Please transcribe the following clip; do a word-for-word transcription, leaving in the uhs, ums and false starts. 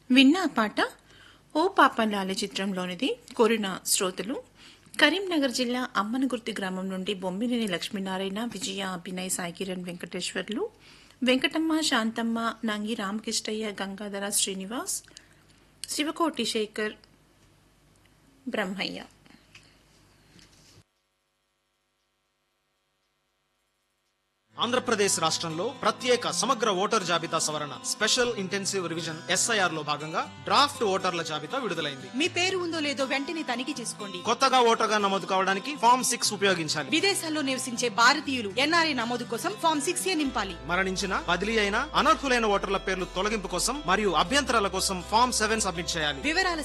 విన్నా పాట ఓ పాపంలాలి చిత్రంలోనిది కోరిన శ్రోతలు కరీంనగర్ జిల్లా అమ్మనగుర్తి గ్రామం నుండి బొమ్మినేని లక్ష్మీనారాయణ, విజయ, అభినయ్, సాయికిరణ్, వెంకటేశ్వర్లు, వెంకటమ్మ, శాంతమ్మ, నంగి రామకృష్ణయ్య, గంగాధర, శ్రీనివాస్, శివకోటి శేఖర్, బ్రహ్మయ్య. ఆంధ్రప్రదేశ్ రాష్ట్రంలో ప్రత్యేక సమగ్ర ఓటర్ జాబితా సవరణ స్పెషల్ ఇంటెన్సివ్ రివిజన్ ఎస్ఐఆర్ లో భాగంగా డ్రాఫ్ట్ ఓటర్ల జాబితా విడుదలైంది. మీ పేరు ఉందో లేదో వెంటనే తనిఖీ చేసుకోండి. కొత్తగా ఓటర్గా నమోదు కావడానికి ఫామ్ సిక్స్ ఉపయోగించాలి. విదేశాల్లో నివసించే భారతీయులు ఎన్ఆర్ఐ నమోదు కోసం ఫామ్ సిక్స్ ఏ నింపాలి. మరణించిన, బదిలీ అయిన, అనర్హులైన ఓటర్ల పేర్లు తొలగింపు కోసం మరియు అభ్యంతరాల కోసం ఫామ్ సెవెన్ సబ్మిట్ చేయాలి. వివరాల